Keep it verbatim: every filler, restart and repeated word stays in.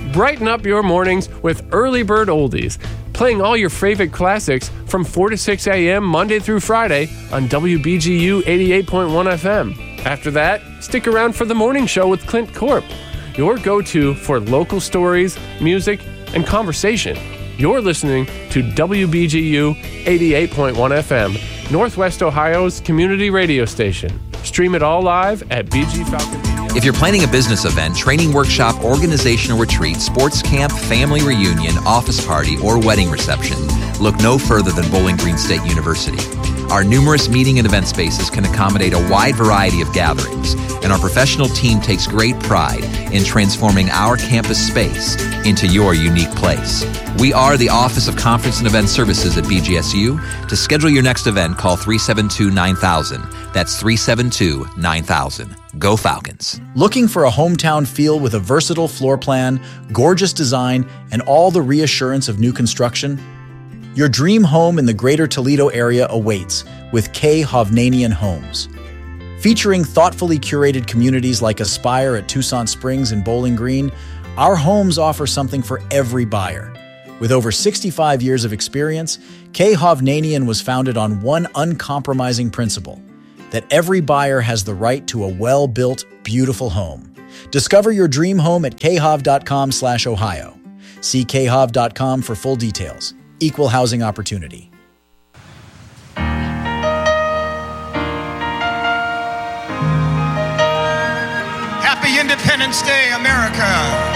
Brighten up your mornings with Early Bird Oldies, playing all your favorite classics from four to six a.m. Monday through Friday on W B G U eighty-eight point one F M. After that, stick around for the morning show with Clint Corp, your go-to for local stories, music, and conversation. You're listening to W B G U eighty-eight point one F M, Northwest Ohio's community radio station. Stream it all live at B G Falcon Media. If you're planning a business event, training workshop, organizational retreat, sports camp, family reunion, office party, or wedding reception, look no further than Bowling Green State University. Our numerous meeting and event spaces can accommodate a wide variety of gatherings, and our professional team takes great pride in transforming our campus space into your unique place. We are the Office of Conference and Event Services at B G S U. To schedule your next event, call three seven two, nine thousand. That's three seven two, nine thousand. Go Falcons. Looking for a hometown feel with a versatile floor plan, gorgeous design, and all the reassurance of new construction? Your dream home in the greater Toledo area awaits with K. Hovnanian Homes. Featuring thoughtfully curated communities like Aspire at Tucson Springs and Bowling Green, our homes offer something for every buyer. With over sixty-five years of experience, K. Hovnanian was founded on one uncompromising principle: that every buyer has the right to a well-built, beautiful home. Discover your dream home at k hov dot com slash ohio. See k hov dot com for full details. Equal housing opportunity. Happy Independence Day, America.